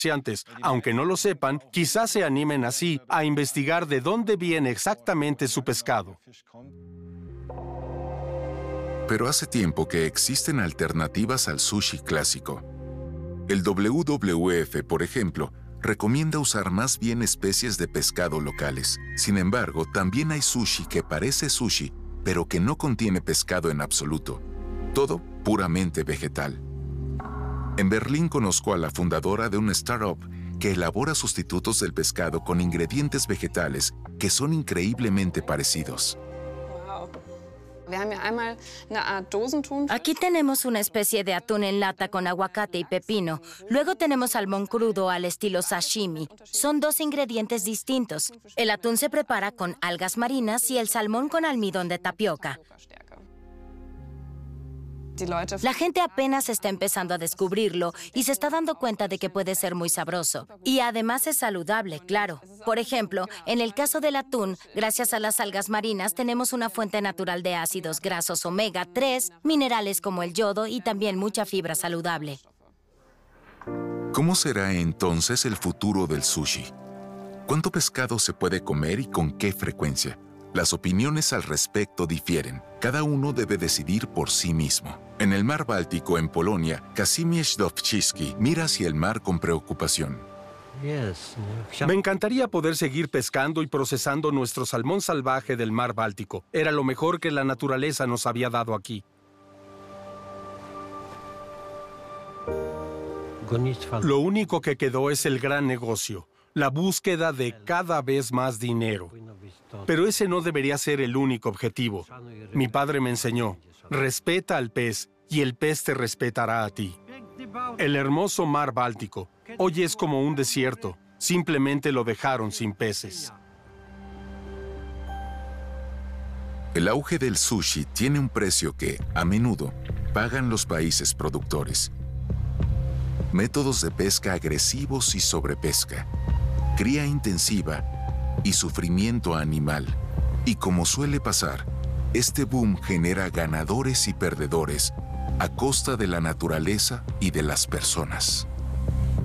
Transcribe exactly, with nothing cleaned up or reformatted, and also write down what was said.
comerciantes, aunque no lo sepan, quizás se animen así a investigar de dónde viene exactamente su pescado. Pero hace tiempo que existen alternativas al sushi clásico. El W W F, por ejemplo, recomienda usar más bien especies de pescado locales. Sin embargo, también hay sushi que parece sushi, pero que no contiene pescado en absoluto. Todo puramente vegetal. En Berlín conozco a la fundadora de una startup que elabora sustitutos del pescado con ingredientes vegetales que son increíblemente parecidos. Aquí tenemos una especie de atún en lata con aguacate y pepino. Luego tenemos salmón crudo al estilo sashimi. Son dos ingredientes distintos. El atún se prepara con algas marinas y el salmón con almidón de tapioca. La gente apenas está empezando a descubrirlo y se está dando cuenta de que puede ser muy sabroso. Y además es saludable, claro. Por ejemplo, en el caso del atún, gracias a las algas marinas tenemos una fuente natural de ácidos grasos omega tres, minerales como el yodo y también mucha fibra saludable. ¿Cómo será entonces el futuro del sushi? ¿Cuánto pescado se puede comer y con qué frecuencia? Las opiniones al respecto difieren. Cada uno debe decidir por sí mismo. En el mar Báltico, en Polonia, Kazimierz Dowczycki mira hacia el mar con preocupación. Me encantaría poder seguir pescando y procesando nuestro salmón salvaje del mar Báltico. Era lo mejor que la naturaleza nos había dado aquí. Lo único que quedó es el gran negocio, la búsqueda de cada vez más dinero. Pero ese no debería ser el único objetivo. Mi padre me enseñó, respeta al pez y el pez te respetará a ti. El hermoso mar Báltico hoy es como un desierto, simplemente lo dejaron sin peces. El auge del sushi tiene un precio que, a menudo, pagan los países productores. Métodos de pesca agresivos y sobrepesca, cría intensiva y sufrimiento animal. Y como suele pasar, este boom genera ganadores y perdedores a costa de la naturaleza y de las personas.